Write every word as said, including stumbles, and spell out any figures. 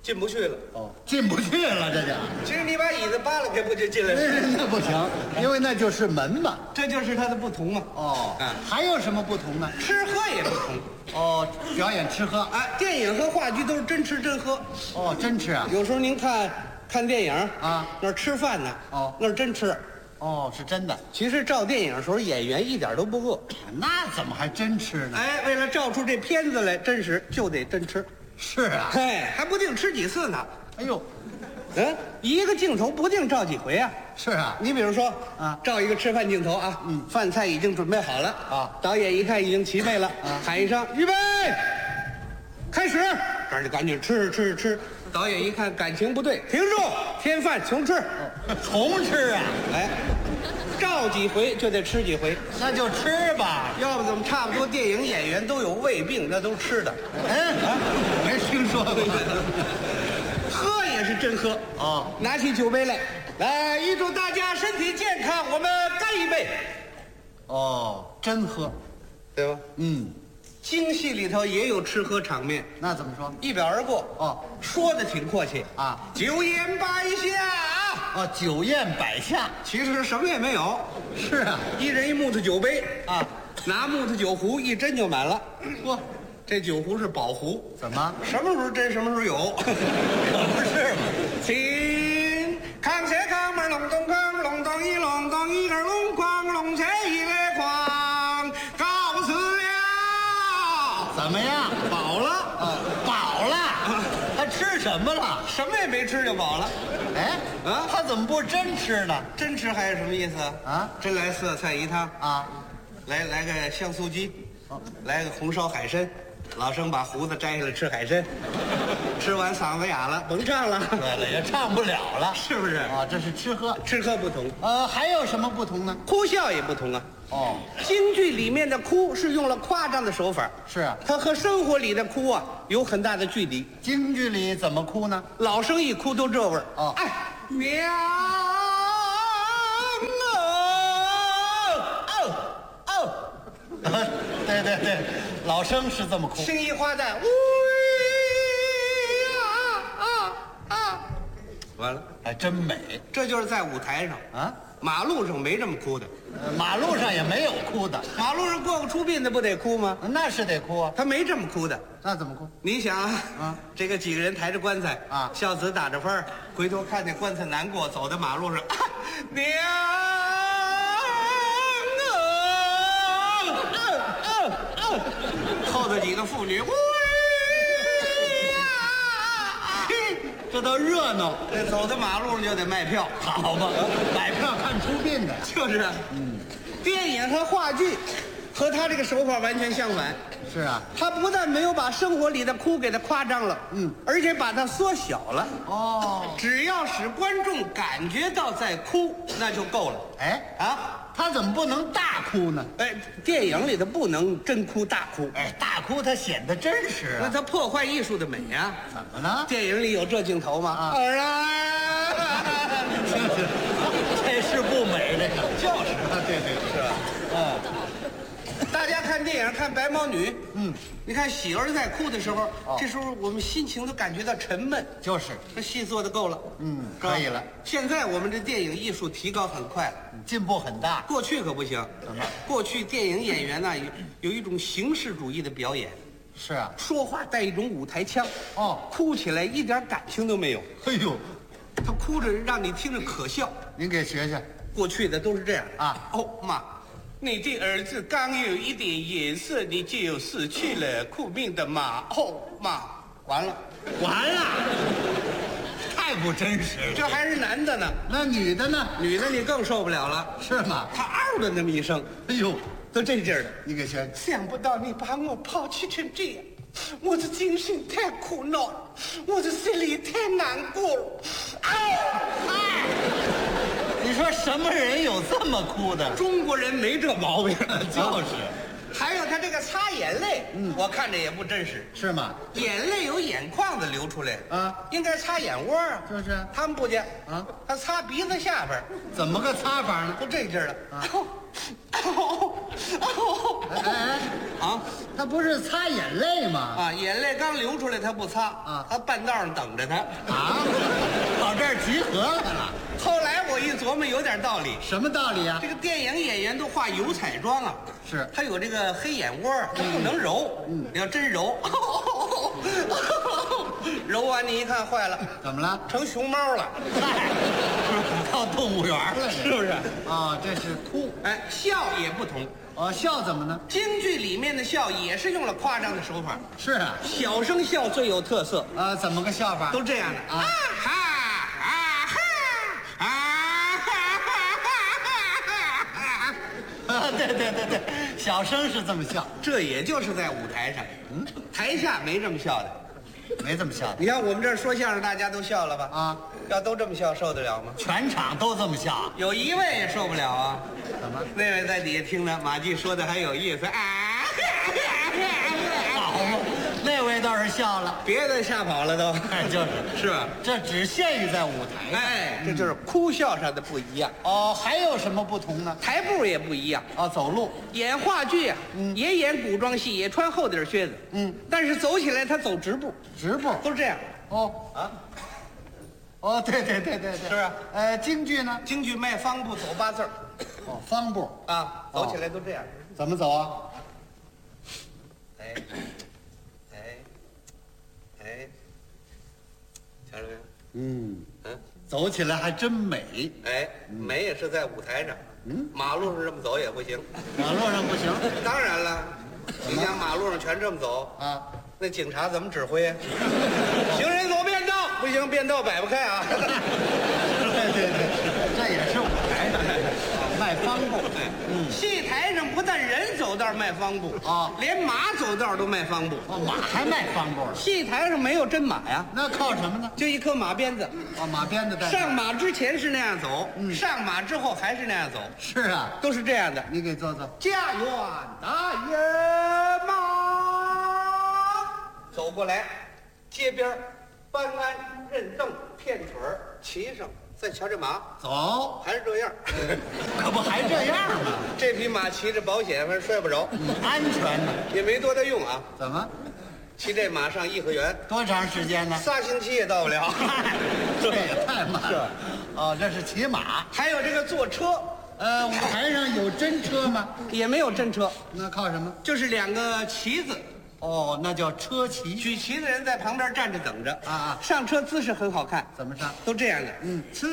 进不去了。 哦，进不去了，这就。 其实你把椅子扒拉开，不就进来了？ 那不行，因为那就是门嘛。 这就是它的不同嘛。 哦， 啊， 还有什么不同呢？ 吃喝也不同。 哦，表演吃喝。 啊，电影和话剧都是真吃真喝。 哦，真吃啊。 有时候您看看电影啊， 那儿吃饭呢。 哦， 那是真吃。 哦，是真的。 其实照电影的时候，演员一点都不饿。 那怎么还真吃呢？ 哎，为了照出这片子来真实，就得真吃。 是啊。 嘿，还不定吃几次呢。 哎呦， 嗯，一个镜头不定照几回啊。 是啊。 你比如说啊， 照一个吃饭镜头啊，嗯，饭菜已经准备好了啊， 导演一看已经齐备了， 啊， 喊一声预备，开始，这儿就赶紧吃吃吃。导演一看感情不对，停住，添饭重吃。 重吃啊？ 哎，照几回就得吃几回， 那就吃吧。 要不怎么差不多电影演员都有胃病，那都吃的。 哎，啊，没听说过。 喝也是真喝哦， 拿起酒杯来，来预祝大家身体健康，我们干一杯。 哦，真喝， 对吧？ 嗯， 京戏里头也有吃喝场面， 那怎么说？ 一表而过。 哦， 说的挺阔气啊， 酒宴摆下啊， 哦，酒宴摆下， 其实什么也没有。 是啊， 一人一木头酒杯啊， 拿木头酒壶一斟就满了。 嚯， 这酒壶是宝壶， 怎么？ 什么时候斟什么时候有， 可不是嘛。 请康些康门隆咚康隆咚一隆咚一个隆哐隆切一来哐，告辞了。 怎么样？ 饱了啊，饱了。他吃什么了？ 什么也没吃就饱了。 哎， 啊， 他怎么不真吃呢？ 真吃还是什么意思啊？ 真来色菜一汤啊， 来来个香酥鸡， 哦， 来个红烧海参。老生把胡子摘下来吃海参，吃完嗓子哑了，甭唱了。 对了，也唱不了了， 是不是？ 啊，这是吃喝。 吃喝不同， 呃，还有什么不同呢？ 哭笑也不同啊。 哦， 京剧里面的哭是用了夸张的手法， 是啊， 它和生活里的哭啊有很大的距离。 京剧里怎么哭呢？ 老生一哭都这味儿。 哦， 哎，娘哦哦哦， 对对对，老生是这么哭。 青衣花旦，呜啊啊啊！完了， 还真美这就是在舞台上啊， 马路上没这么哭的。 呃马路上也没有哭的， 马路上过个出殡的不得哭吗？ 那是得哭啊。 他没这么哭的。 那怎么哭？ 你想啊， 啊这个几个人抬着棺材啊， 孝子打着幡儿，回头看见棺材难过，走在马路上，啊、娘啊啊啊啊！后头几个妇女，喂呀， 这都热闹， 这走在马路上就得卖票， 好吧？买票看出殡的， 就是啊，嗯，电影和话剧和他这个手法完全相反。 是啊， 他不但没有把生活里的哭给他夸张了，嗯，而且把它缩小了。 哦， 只要使观众感觉到在哭，那就够了。 哎啊， 他怎么不能大哭呢？ 哎，电影里头不能真哭大哭， 哎，大哭它显得真实啊。 那它破坏艺术的美呀、 怎么呢？ 电影里有这镜头吗？ 啊儿啊， 这是不美，这个就是啊，对对对， 是吧？ 嗯， 大家看电影看白毛女， 嗯， 你看喜儿在哭的时候， 哦这时候我们心情都感觉到沉闷。 就是， 这戏做的够了， 嗯， 是吧可以了， 现在我们这电影艺术提高很快了， 进步很大。 过去可不行。 怎么？ 过去电影演员呢有有一种形式主义的表演， 是啊， 说话带一种舞台腔， 哦， 哭起来一点感情都没有， 哎呦， 他哭着让你听着可笑。 您给学学过去的都是这样的啊。 哦妈，你的儿子刚有一点颜色，你就死去了，苦命的妈。哦妈，完了， 完了，太不真实了。 这还是男的呢， 那女的呢？ 女的你更受不了了， 是吗？ 他嗷的那么一声， 哎呦， 都这劲儿的。 你给学。 想不到你把我抛弃成这样，我的精神太苦恼了，我的心里太难过了。啊！哎， 你说什么人有这么哭的？ 中国人没这毛病， 就是， 还有他这个擦眼泪，嗯，我看着也不真实。 是吗？ 眼泪有眼眶子流出来啊， 应该擦眼窝啊。 就是他们不见啊， 他擦鼻子下边， 怎么个擦法呢？ 都这劲儿了。 啊哦哦哎哎哎， 啊他不是擦眼泪吗？ 啊！眼泪刚流出来，他不擦啊他半道上等着他。 啊，跑这儿集合来了， 后来我一琢磨，有点道理。 什么道理啊这？个电影演员都化油彩妆啊， 是他有这个黑眼窝，他不能揉。嗯，你要真揉，揉完你一看坏了， 怎么了？ 成熊猫了， 嗨，到动物园了， 是不是？ 啊，这是哭。 哎，笑也不同。 哦，笑怎么呢？ 京剧里面的笑也是用了夸张的手法， 是啊， 小声笑最有特色， 啊，怎么个笑法？ 都这样的啊哈啊哈啊哈啊，对对对对，小声是这么笑， 这也就是在舞台上，嗯，台下没这么笑的。 没这么笑的你看我们这儿说相声，大家都笑了吧？ 啊， 要都这么笑，受得了吗？ 全场都这么笑， 有一位也受不了啊。 怎么？ 那位在底下听着，马季说的还有意思啊， 好嘛，那位倒是笑了， 别的吓跑了都， 哎，就是， 是吧？ 这只限于在舞台上。 哎，这就是哭笑上的不一样， 哦，还有什么不同呢？ 台步也不一样。 哦，走路， 演话剧啊，也演古装戏，也穿厚底靴子， 嗯， 但是走起来他走直步， 直步。 都是这样。 哦啊， 哦，对对对对对， 是不是？ 呃，京剧呢？ 京剧迈方步走八字儿哦，方步， 啊，走起来都这样。 怎么走啊？ 哎，哎，哎，瞧着没有？ 嗯， 嗯， 走起来还真美。 哎，美也是在舞台上，嗯，马路上这么走也不行。 马路上不行当然了，你想马路上全这么走， 啊。 那警察怎么指挥啊？行人走便道，不行，便道摆不开啊。 对对对，这也是舞台上迈方步。 对，嗯，戏台上不但人走道迈方步啊连马走道都迈方步。 哦，马还迈方步了？ 戏台上没有真马呀， 那靠什么呢？ 就一颗马鞭子。 哦，马鞭子带。 上马之前是那样走，上马之后还是那样走， 是啊， 都是这样的。 你给做做。 家园大野马，走过来，街边儿搬鞍认凳片腿儿骑上，再瞧这马， 走， 还是这样。 可不还这样吗？ 这匹马骑着保险，反正摔不着， 安全呢？ 也没多大用啊。 怎么？ 骑这马上颐和园， 多长时间呢？ 仨星期也到不了。 这也太慢了。哦，这是骑马。 还有这个坐车， 呃，舞台上有真车吗？ 也没有真车， 那靠什么？ 就是两个旗子， 哦，那叫车骑。 举旗的人在旁边站着等着啊啊上车姿势很好看， 怎么上？ 都这样的。 嗯，